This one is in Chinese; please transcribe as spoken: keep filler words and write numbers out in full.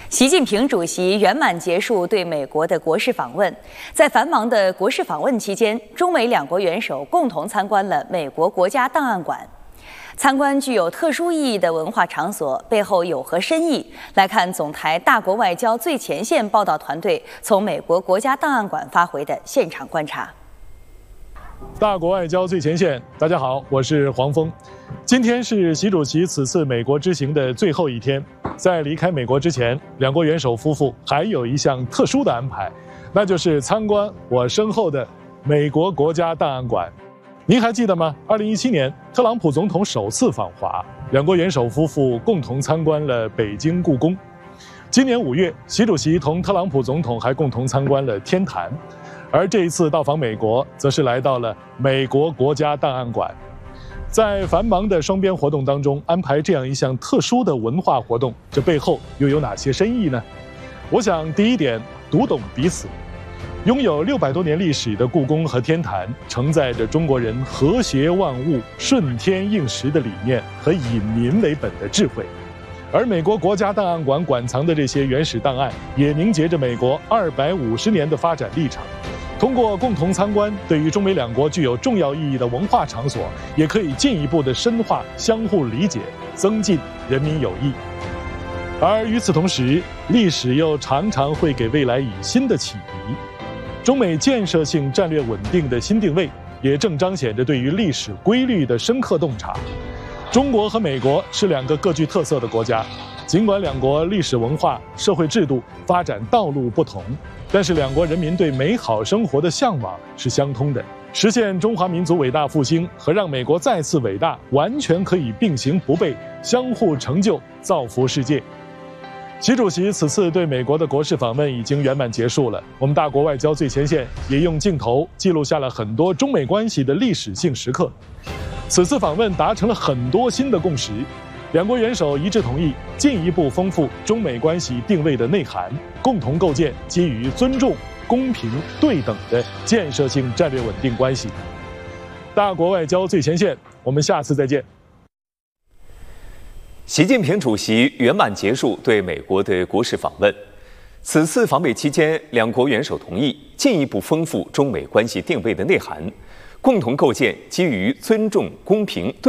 习近平主席圆满结束对美国的国事访问。在繁忙的国事访问期间，中美两国元首共同参观了美国国家档案馆。参观具有特殊意义的文化场所背后有何深意？来看总台大国外交最前线报道团队从美国国家档案馆发回的现场观察。 大国外交最前线，大家好，我是黄峰。今天是习主席此次美国之行的最后一天，在离开美国之前，两国元首夫妇还有一项特殊的安排，那就是参观我身后的美国国家档案馆。您还记得吗？二零一七年，特朗普总统首次访华，两国元首夫妇共同参观了北京故宫。今年五月，习主席同特朗普总统还共同参观了天坛。而这一次到访美国，则是来到了美国国家档案馆。在繁忙的双边活动当中，安排这样一项特殊的文化活动，这背后又有哪些深意呢？我想，第一点，读懂彼此。拥有六百多年历史的故宫和天坛，承载着中国人和谐万物、顺天应时的理念和以民为本的智慧。而美国国家档案馆馆藏的这些原始档案，也凝结着美国二百五十年的发展历程。通过共同参观，对于中美两国具有重要意义的文化场所，也可以进一步的深化相互理解，增进人民友谊。而与此同时，历史又常常会给未来以新的启迪。中美建设性战略稳定的新定位，也正彰显着对于历史规律的深刻洞察。中国和美国是两个各具特色的国家，尽管两国历史文化、社会制度发展道路不同，但是两国人民对美好生活的向往是相通的。实现中华民族伟大复兴和让美国再次伟大，完全可以并行不悖，相互成就，造福世界。习主席此次对美国的国事访问已经圆满结束了，我们大国外交最前线也用镜头记录下了很多中美关系的历史性时刻。此次访问达成了很多新的共识，两国元首一致同意进一步丰富中美关系定位的内涵，共同构建基于尊重、公平、对等的建设性战略稳定关系。大国外交最前线，我们下次再见。 习近平主席圆满结束对美国的国事访问。此次访美期间，两国元首同意进一步丰富中美关系定位的内涵，共同构建基于尊重、公平、对